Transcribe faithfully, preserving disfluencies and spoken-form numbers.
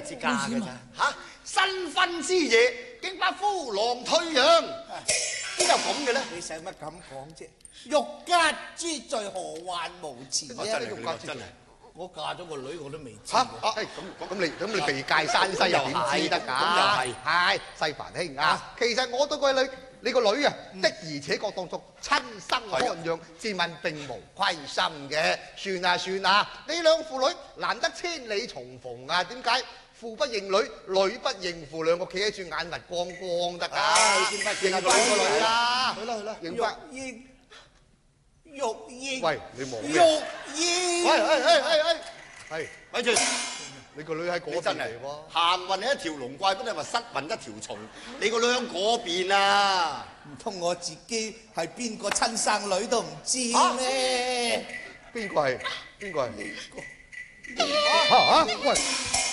日之家嘅咋嚇？新婚之夜竟把夫郎退讓，邊有咁嘅咧？ 你使乜咁講啫？欲加之罪，何患無辭啊！ 真係真係。 我嫁咗個女我都未知。 嚇！啊，咁咁你咁你避界山西又點知得㗎？ 咁又係。 係西凡兄啊，其實我對個女你個女啊的而且確當作親生看養，自問並無虧心嘅。算啦算啦，你兩父女難得千里重逢啊，點解父不認女，女不認父，兩個企喺住眼密光光得㗎？認翻認翻個女啦！ 去啦去啦， 認翻。 英玉英。 喂，你望咩？ 玉英。 喂喂喂喂喂，係， 咪住！ 你個女喺嗰邊嚟喎。 行運係一條龍，怪不得話失運一條蟲。你個女喺嗰邊啊？ 唔通我自己係邊個親生女都唔知咩？ 邊個係？邊個係？ 呢個。 嚇嚇！喂！